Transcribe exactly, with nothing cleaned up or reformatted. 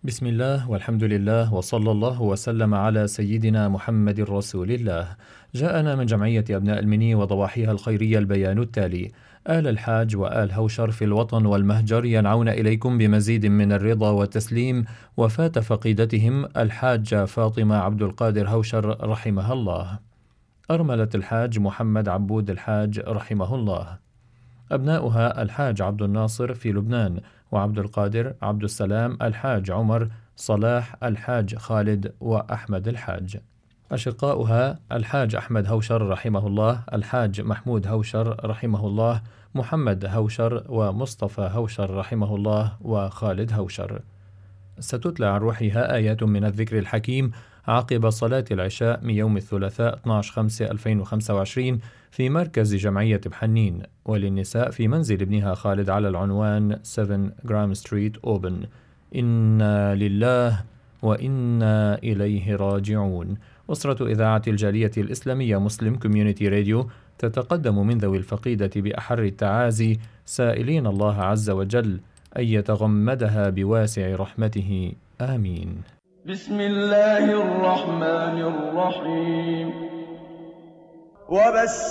بسم الله والحمد لله وصلى الله وسلم على سيدنا محمد رسول الله. جاءنا من جمعية أبناء المني وضواحيها الخيرية البيان التالي: آل الحاج وآل هوشر في الوطن والمهجر ينعون إليكم بمزيد من الرضا والتسليم وفاة فقيدتهم الحاجة فاطمة عبد القادر هوشر رحمها الله. أرملة الحاج محمد عبود الحاج رحمه الله. أبناؤها الحاج عبد الناصر في لبنان، وعبد القادر، عبد السلام الحاج عمر، صلاح الحاج خالد، وأحمد الحاج. أشقاؤها الحاج أحمد هوشر رحمه الله، الحاج محمود هوشر رحمه الله، محمد هوشر ومصطفى هوشر رحمه الله، وخالد هوشر. ستتلى عن روحها آيات من الذكر الحكيم عقب صلاة العشاء من يوم الثلاثاء اثني عشر خمسة ألفين وخمسة وعشرين في مركز جمعية بحنين، وللنساء في منزل ابنها خالد على العنوان سبعة جرام ستريت أوبن. إنا لله وإنا إليه راجعون. أسرة إذاعة الجالية الإسلامية مسلم كوميونيتي راديو تتقدم من ذوي الفقيدة بأحر التعازي، سائلين الله عز وجل أن يتغمدها بواسع رحمته، آمين. بسم الله الرحمن الرحيم. وبشر